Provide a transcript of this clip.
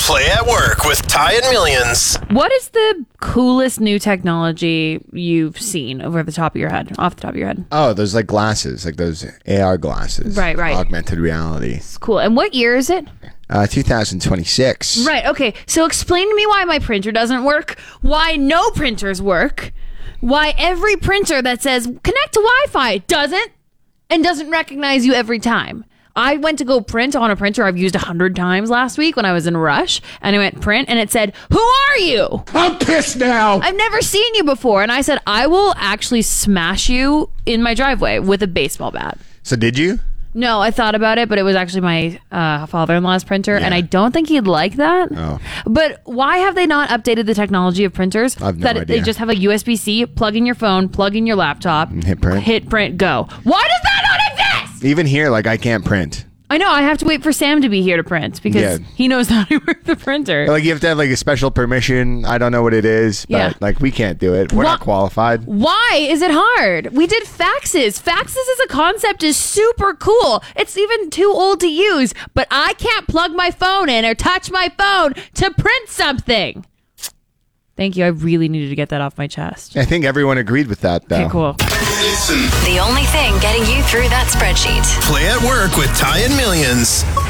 Play at Work with Ty and Millions. What is the coolest new technology you've seen off the top of your head? Oh, those like glasses, like those AR glasses. Right. Augmented reality. It's cool. And what year is it? 2026. Right. Okay. So explain to me why my printer doesn't work, why no printers work, why every printer that says connect to Wi-Fi doesn't recognize you every time. I went to go print on a printer I've used 100 times last week when I was in Rush, and I went print, and it said, "Who are you? I'm pissed now. I've never seen you before." And I said, "I will actually smash you in my driveway with a baseball bat." So did you? No, I thought about it, but it was actually my father-in-law's printer, and I don't think he'd like that. Oh. But why have they not updated the technology of printers? I have no idea. They just have a USB-C, plug in your phone, plug in your laptop, hit print, go. Why does that not exist? Even here, like I can't print. I know. I have to wait for Sam to be here to print because he knows how to work the printer. Like you have to have like a special permission. I don't know what it is, but like we can't do it. We're not qualified. Why is it hard? We did faxes. Faxes as a concept is super cool. It's even too old to use, but I can't plug my phone in or touch my phone to print something. Thank you. I really needed to get that off my chest. I think everyone agreed with that, though. Okay, cool. Listen. The only thing getting you through that spreadsheet. Play at Work with Ty and Millions.